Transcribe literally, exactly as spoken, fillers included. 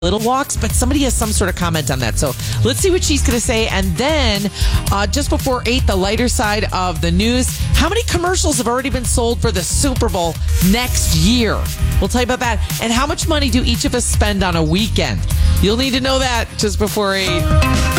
little walks, but somebody has some sort of comment on that. So let's see what she's going to say. And then uh, just before eight, the lighter side of the news. How many commercials have already been sold for the Super Bowl next year? We'll tell you about that. And how much money do each of us spend on a weekend? You'll need to know that just before eight.